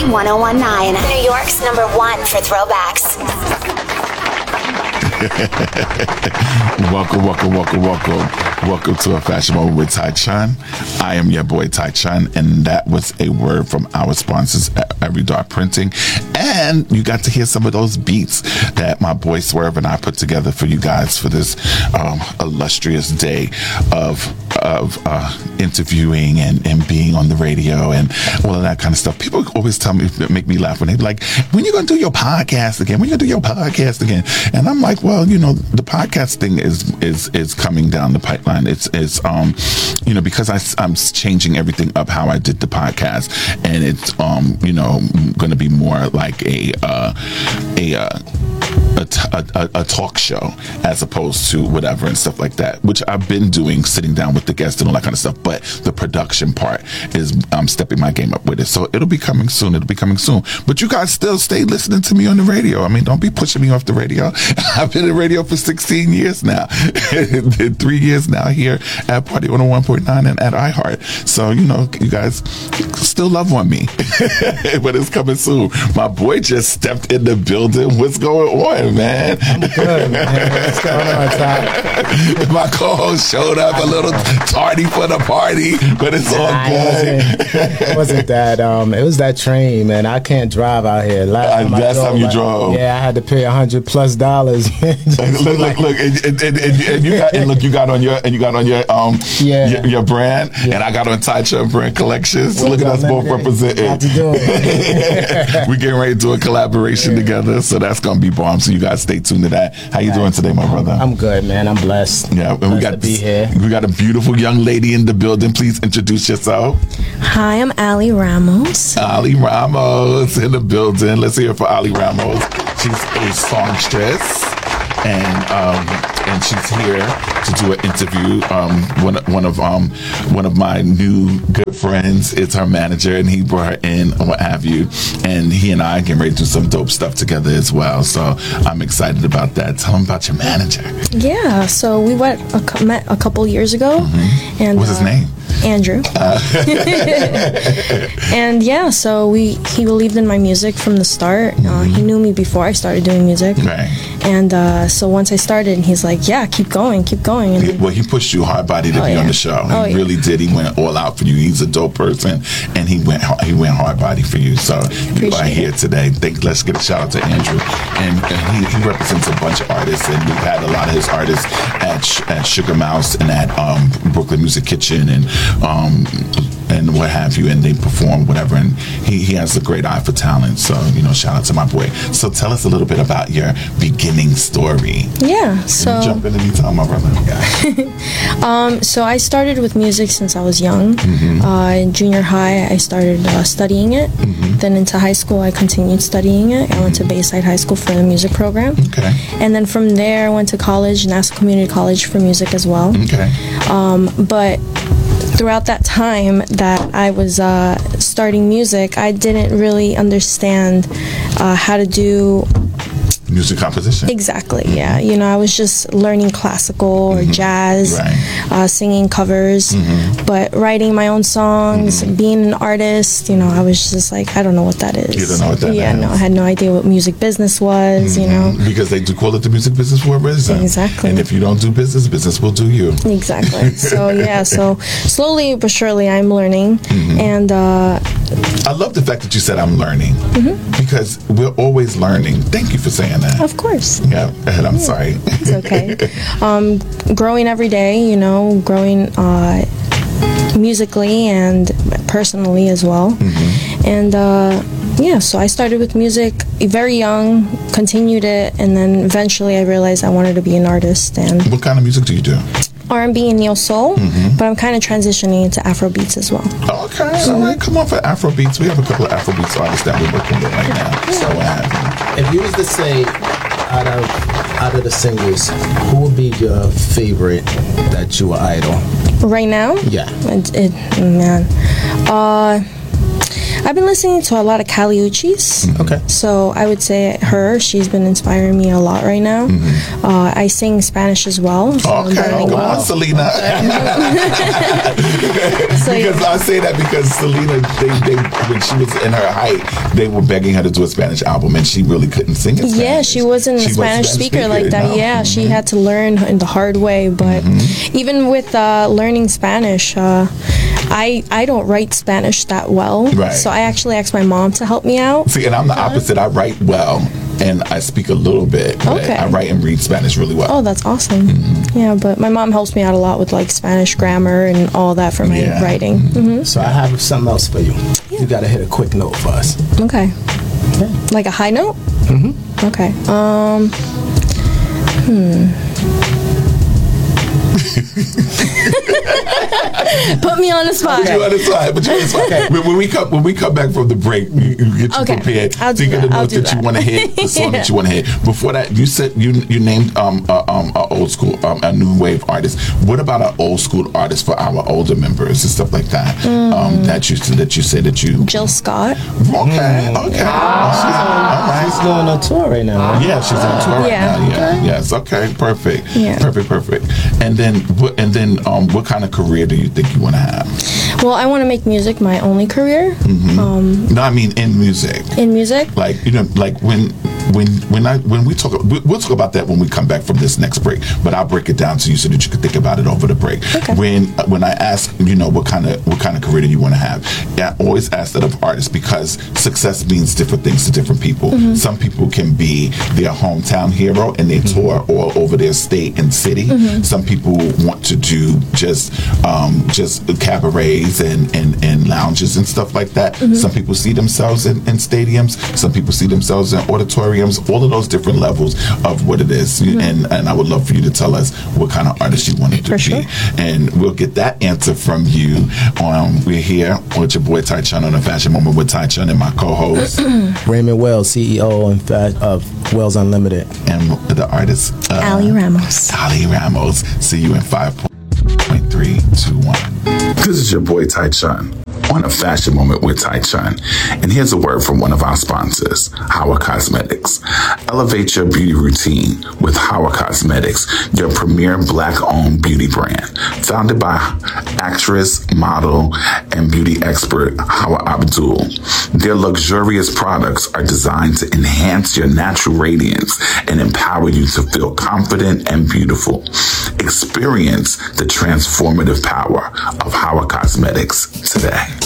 1019, New York's #1 for throwbacks. Welcome to A Fashion Moment with Tai Chun. I am your boy Tai Chun, and that was a word from our sponsors at Every Dark Printing. And you got to hear some of those beats that my boy Swerve and I put together for you guys for this illustrious day of interviewing and being on the radio and all of that kind of stuff. People always tell me, make me laugh when they be like, when you gonna do your podcast again? When you gonna do your podcast again? And I'm like, well, you know, the podcast thing is coming down the pipeline. It's you know, because I'm changing everything up how I did the podcast, and it's you know, going to be more like a talk show as opposed to whatever and stuff like that, which I've been doing, sitting down with the guests and all that kind of stuff. But the production part is I'm stepping my game up with it, so it'll be coming soon. But you guys still stay listening to me on the radio. I mean, don't be pushing me off the radio. I've been in radio for 16 years now. 3 years now here at Party 101.9 and at iHeart. So, you know, you guys still love on me. But it's coming soon. My boy just stepped in the building. What's going on, man? I'm good, man. What's going on, Ty? My co-host showed up a little tardy for the party, but it's all good. It wasn't that. It was that train, man. I can't drive out here. Last time you drove. Yeah, I had to pay $100+. Look, you got on your brand, and I got on Tai Chun brand collections. Look at us both representing. We're getting ready to do a collaboration together, so that's gonna be bomb. So you guys stay tuned to that. How you doing today, my brother? I'm good, man. I'm blessed. Yeah, and we got to be here. We got a beautiful young lady in the building. Please introduce yourself. Hi, I'm Ali Ramos. Ali Ramos in the building. Let's hear it for Ali Ramos. She's a songstress, and she's here to do an interview. One of my new good friends is her manager, and he brought her in and what have you. And he and I are getting ready to do some dope stuff together as well. So I'm excited about that. Tell him about your manager. Yeah, so we met a couple years ago. Mm-hmm. And what's his name? Andrew. And yeah, so he believed in my music from the start. He knew me before I started doing music. Right. And so once I started, he's like, yeah, keep going. And well, he pushed you hard body to be on the show. He really did. He went all out for you. He's a dope person, and he went hard body for you. So you are here today. Let's get a shout out to Andrew. And he represents a bunch of artists, and we've had a lot of his artists at Sugar Mouse and at Brooklyn Music Kitchen and what have you, and they perform whatever, and he has a great eye for talent. So, you know, shout out to my boy. So tell us a little bit about your beginning story. Yeah, so jump in anytime, my brother. So I started with music since I was young. Mm-hmm. In junior high, I started studying it. Mm-hmm. Then into high school, I continued studying it. I went to Bayside High School for the music program. Okay. And then from there, I went to college, Nassau Community College for music as well. Okay. But throughout that time that I was starting music, I didn't really understand how to do music composition. Exactly, yeah. You know, I was just learning classical or jazz, singing covers, but writing my own songs, being an artist, you know, I was just like, I don't know what that is. You don't know what that is? Yeah, no, I had no idea what music business was, you know. Because they do call it the music business for a reason. Exactly. And if you don't do business, business will do you. Exactly. So, yeah, so slowly but surely I'm learning. And I love the fact that you said I'm learning, because we're always learning. Thank you for saying that. Of course. Yeah, and I'm sorry. It's okay. Growing every day, you know, growing musically and personally as well. And yeah, so I started with music very young, continued it, and then eventually I realized I wanted to be an artist. And what kind of music do you do? R&B and neo soul, but I'm kind of transitioning into Afro beats as well. Okay, all right, come on for Afro beats. We have a couple of Afro beats artists that we're working with right now. So if you was to say, out of the singers, who would be your favorite that you are idol? Right now? Yeah. Man. I've been listening to a lot of Kali Uchis. Okay. So I would say she's been inspiring me a lot right now. I sing Spanish as well. So I'm Okay, learning- come on, Selena. So, Because I say that because Selena, they when she was in her height, they were begging her to do a Spanish album, and she really couldn't sing in Spanish. yeah, she wasn't a Spanish speaker like that. no. Yeah, she had to learn in the hard way. But even with learning Spanish, I don't write Spanish that well. Right. So I actually asked my mom to help me out. See, and I'm the opposite. I write well, and I speak a little bit. But Okay. I write and read Spanish really well. Oh, that's awesome. Yeah, but my mom helps me out a lot with like Spanish grammar and all that for my Yeah. writing. So I have something else for you. You got to hit a quick note for us. Okay. Like a high note? Okay. Put me on the spot. But you on the side. When we come back from the break, you get you Okay. prepared. I'll do Think of that. the I'll notes do that you that. want to hit, the song that you want to hit. Before that, you said you named a old school, a new wave artist. What about an old school artist for our older members and stuff like that? That you said that you. Jill Scott. Okay. She's going on tour right now. Right? Yeah, she's on tour right Yeah. now. Yeah. Yes. Okay. Perfect. Yeah. Perfect. And then what kind of career do you think you want to have? Well, I want to make music my only career. No, I mean in music. In music. Like like when we talk, we'll talk about that when we come back from this next break. But I'll break it down to you so that you can think about it over the break. Okay. When I ask, what kind of career do you want to have? I always ask that of artists because success means different things to different people. Some people can be their hometown hero and they tour all over their state and city. Some people want to do just cabarets and lounges and stuff like that. Some people see themselves in stadiums. Some people see themselves in auditoriums. All of those different levels of what it is. And I would love for you to tell us what kind of artist you wanted to For be. sure. And we'll get that answer from you. We're here with your boy Ty Chun on a Fashion Moment with Ty Chun and my co-host Raymond Wells, CEO of Wells Unlimited. and the artist Ali Ramos. Ali Ramos. See you in 5.321. This is your boy Ty Chun on a Fashion Moment with Ty Chun. And here's a word from one of our sponsors, Howard Cosmetics. Elevate your beauty routine with Howard Cosmetics, your premier Black-owned beauty brand. Founded by actress, model, and beauty expert Hawa Abdul, their luxurious products are designed to enhance your natural radiance and empower you to feel confident and beautiful. Experience the transformative power of Hawa Cosmetics today.